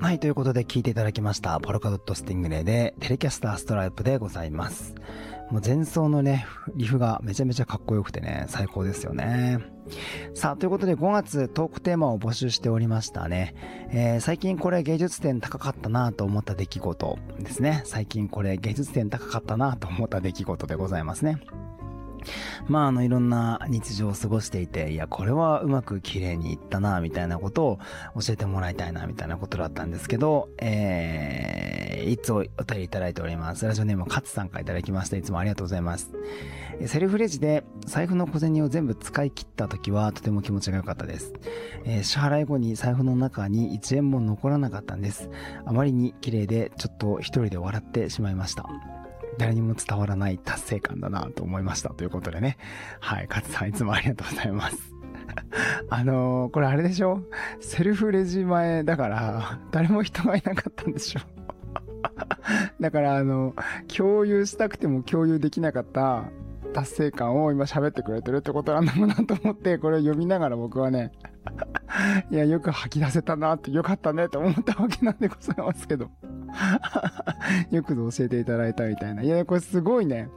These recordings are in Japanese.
はい、ということで聞いていただきました。ポルカドットスティングレイでテレキャスターストライプでございます。もう前奏のね、リフがめちゃめちゃかっこよくてね、最高ですよね。さあ、ということで5月トークテーマを募集しておりましたね。最近これ芸術点高かったなと思った出来事ですね。最近これ芸術点高かったなと思った出来事でございますね。まあいろんな日常を過ごしていて、いや、これはうまく綺麗にいったな、みたいなことを教えてもらいたいな、みたいなことだったんですけど、いつお便りいただいております。ラジオネームカツさんからいただきました。いつもありがとうございます。セルフレジで財布の小銭を全部使い切った時はとても気持ちが良かったです。支払い後に財布の中に1円も残らなかったんです。あまりに綺麗で、ちょっと一人で笑ってしまいました。誰にも伝わらない達成感だなと思いましたということでね。はい、勝さんいつもありがとうございます。これあれでしょ？セルフレジ前だから誰も人がいなかったんでしょ？だから共有したくても共有できなかった達成感を今喋ってくれてるってことなんだろうなと思って、これを読みながら僕はね、いや、よく吐き出せたなって、よかったねと思ったわけなんでございますけど。よくぞ教えていただいたみたいな。いや、これすごいね。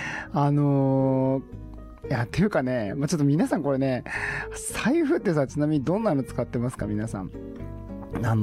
いや、っていうかね、ちょっと皆さんこれね、財布ってさ、ちなみにどんなの使ってますか皆さん。